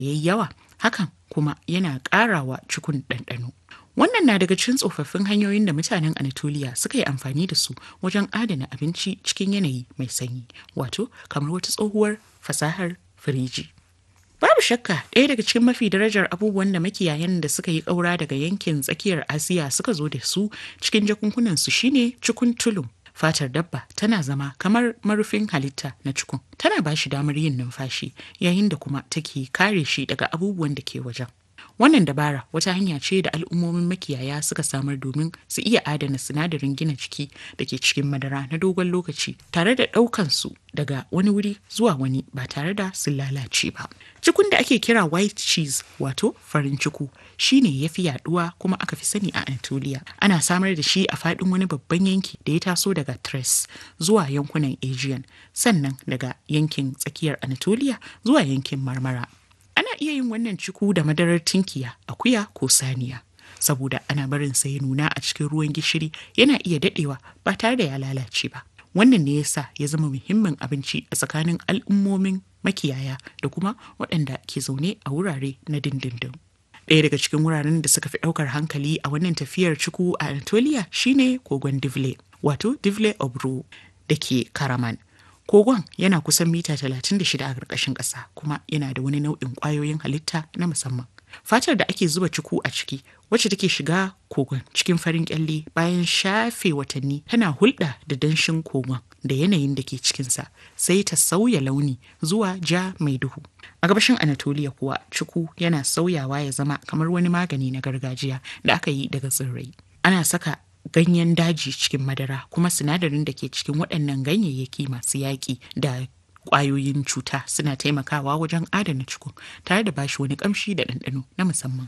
yayi yawa, hakan kuma yana ƙarawa cikun ɗanɗano. Wannan na daga cikin tsofaffin hanyoyin da mutanen Anatolia suka yi amfani da su wajen adana abinci cikin yanayi mai sanyi, wato kamar wata tsohuwar fasahar firiji. Babu shakka ɗaya daga cikin mafi darajar abubuwan da makiyayan da suka yi ƙaura daga yankin tsakiyar Asiya suka zo da su cikin jakunkunansu shine cikun tulum. Fatar dabba tana zama kamar marufin halitta na cikun. Tana ba shi damar yin numfashi yayin da kuma take kare shi daga abubuwan da ke wajen. Wannan dabara wata hanya ce da al'ummomin makiyaya suka samar domin su iya adana sinadarin gina jiki da ke cikin madara na dogon lokaci tare da ɗaukan su daga wani wuri zuwa wani ba tare da sun lalace ba. Cikun da ake kira white cheese wato farin ciku shine ya fi yaduwa kuma aka fi sani a Anatolia. Ana samar da shi a faɗin wani babban yanki da ya taso daga Thrace zuwa yankunan Aegean, sannan daga yankin tsakiyar Anatolia zuwa yankin Marmara. Ana iya yin wannan ciku da madarar tinkiya, akuya ko saniya. Saboda ana barin sa ya nuna a cikin ruwan gishiri yana iya dadewa ba tare da ya lalace ba. Wannan ne yasa ya zama muhimmin abinci a tsakanin al'ummomin makiyaya da kuma waɗanda ke zaune a wurare na dindindin. Ɗaya daga cikin wuraren da suka fi ɗaukar hankali a wannan tafiyar ciku a Anatolia shine kogon Divle, wato Divle Obro da ke Karaman. Kogon yana kusan mita 36 a ƙarƙashin ƙasa kuma yana da wani nau'in ƙwayoyin halitta na musamman. Fatar da ake zuba ciku a ciki wacce take shiga kogon cikin farin kyalle bayan shafe watanni tana hulɗa da danshin kogon da yanayin da ke cikinsa sai ta sauya launi zuwa ja mai duhu. A gabashin Anatolia kuwa ciku yana sauyawa ya zama kamar wani magani na gargajiya da aka yi daga tsirrai. Ana saka ganyen daji cikin madara kuma sinadarin da ke cikin waɗannan ganyayyaki masu yaƙi da ƙwayoyin cuta suna taimakawa wajen adana ciku tare da bashi wani ƙamshi da ɗanɗano na musamman.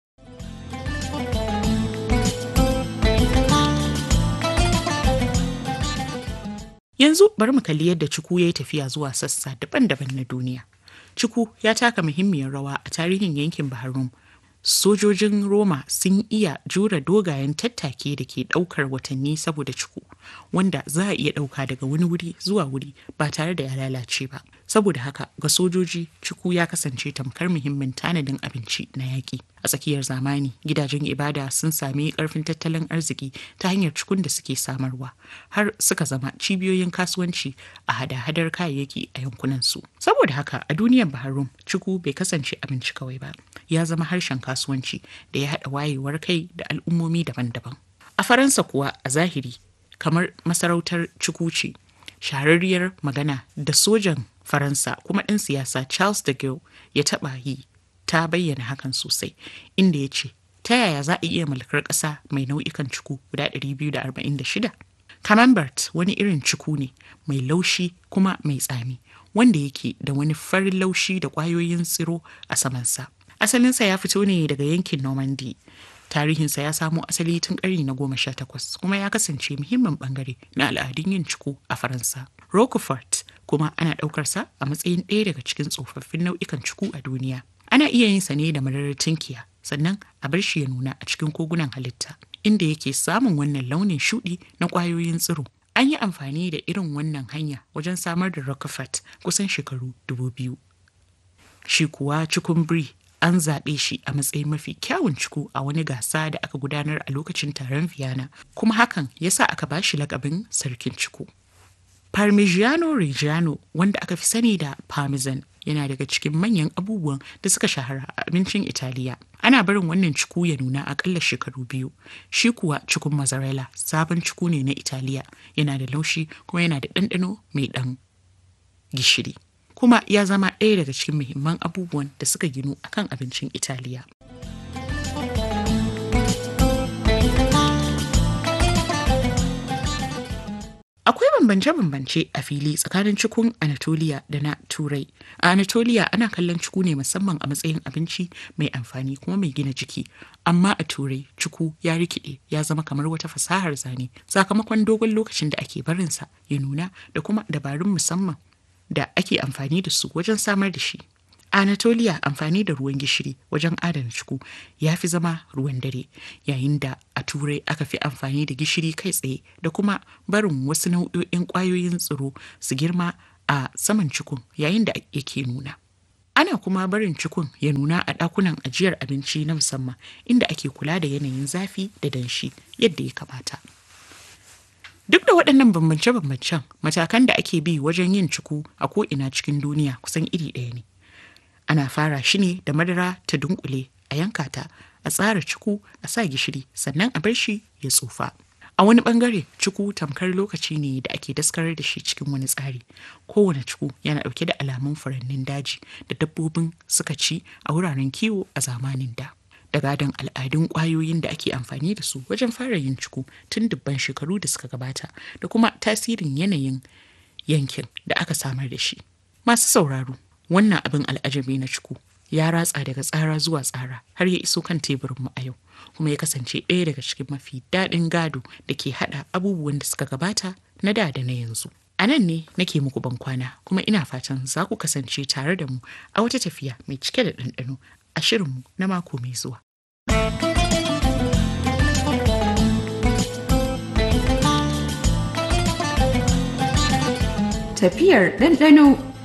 Yanzu bari mu kalli yadda ciku ya yi tafiya zuwa sassa daban-daban na duniya. Ciku ya taka muhimmiyar rawa a tarihin yankin Bahar Rum. Sojojin Roma sun iya jure dogayen tattake da ke ɗaukar watanni saboda ciku, wanda za a iya ɗauka daga wani wuri zuwa wuri ba tare da ya lalace ba. Saboda haka ga sojoji ciku ya kasance tamkar muhimmin tanadin abinci na yaƙi. A tsakiyar zamani, gidajen ibada sun sami ƙarfin tattalin arziki ta hanyar cikun da suke samarwa, har suka zama cibiyoyin kasuwanci a hada-hadar kayayyaki a yankunansu. Saboda haka a duniyar Bahar Rum, ciku bai kasance abinci kawai ba, ya zama harshen kasuwanci da ya haɗa wayewar kai da al'ummomi daban-daban. A Faransa kuwa a zahiri kamar masarautar ciku ce, shahararriyar magana da sojan Faransa kuma ɗan siyasa Charles de Gaulle ya taɓa yi ta bayyana hakan sosai, inda ya ce ta yaya za a iya mallakar ƙasa mai nau'ikan ciku guda 246. Camembert wani irin ciku ne mai laushi kuma mai tsami wanda yake da wani farin laushi da ƙwayoyin tsiro a samansa. Asalinsa ya fito ne daga yankin Normandy. Tarihinsa ya samo asali tun ƙarni na 18 kuma ya kasance muhimmin bangare na al'adun yin ciku a Faransa. Roquefort kuma ana ɗaukarsa a matsayin ɗaya daga cikin tsofaffin nau'ikan ciku a duniya. Ana iya yin sa ne da madarar tinkiya, sannan a bar shi ya nuna a cikin kogunan halitta, inda yake samun wannan launin shuɗi na ƙwayoyin tsiro. An yi amfani da irin wannan hanya wajen samar da Roquefort kusan shekaru 2000. Shi kuwa cikun Brie an zaɓe shi a matsayin mafi kyawun ciku a wani gasa da aka gudanar a lokacin taron Vienna, kuma hakan ya sa aka ba shi lakabin sarkin ciku. Parmigiano Reggiano, wanda aka fi sani da Parmesan, yana daga cikin manyan abubuwan da suka shahara a abincin Italiya. Ana barin wannan ciku ya nuna akalla shekaru 2. Shi kuwa cikun mozzarella sabon ciku ne na Italiya, yana da laushi kuma yana da ɗanɗano mai ɗan gishiri. Kuma ya zama ɗaya daga cikin muhimman abubuwan da suka ginu akan abincin Italiya. Akwai bambance-bambance a fili tsakanin cikun Anatolia da na Turai. A Anatolia ana kallon ciku ne musamman a matsayin abinci mai amfani kuma mai gina jiki. Amma a Turai, ciku ya rikide ya zama kamar wata fasahar zane sakamakon dogon lokacin da ake barinsa ya nuna da kuma dabarun musamman da ake amfani da su wajen samar da shi. A Anatolia amfani da ruwan gishiri wajen adana ciku ya fi zama ruwan dare, yayin da a Turai aka fi amfani da gishiri kai tsaye da kuma barin wasu nau'o'in ƙwayoyin tsiro su girma a saman cikun yayin da yake nuna. Ana kuma barin cikun ya nuna a ɗakunan ajiyar abinci na musamman inda ake kula da yanayin zafi da danshi yadda ya kamata. Duk da waɗannan bambance-bambancen, matakan da ake bi wajen yin ciku a ko'ina cikin duniya kusan iri ɗaya ne. Ana fara shi ne da madara ta dunkule, a yanka ta, a tsara ciku, a sa gishiri, sannan a bar shi ya tsufa. A wani bangare, ciku tamkar lokaci ne da ake daskarar da shi cikin wani tsari. Kowane ciku yana ɗauke da alamun furannin daji da dabbobin suka ci a wuraren kiwo a zamanin da. Da gadon al'adun ƙwayoyin da ake amfani da su wajen fara yin ciku tun dubban shekaru da suka gabata da kuma tasirin yanayin yankin da aka samar da shi. Masu sauraro, wannan abin al'ajabi na ciku ya ratsa daga tsara zuwa tsara har ya iso kan teburinmu a yau, kuma ya kasance ɗaya daga cikin mafi daɗin gado da ke haɗa abubuwan da suka gabata na da da na yanzu. A nan ne nake muku bankwana, kuma ina fatan za ku kasance tare da mu a wata tafiya mai cike da ɗanɗano a shirinmu na mako mai zuwa. Tafiyar ɗanɗano.